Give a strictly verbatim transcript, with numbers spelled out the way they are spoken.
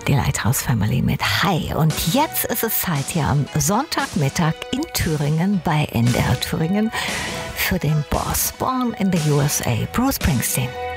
die Lighthouse Family mit Hi. Und jetzt ist es Zeit hier am Sonntagmittag in Thüringen bei N D R Thüringen für den Boss, Born in the U S A, Bruce Springsteen.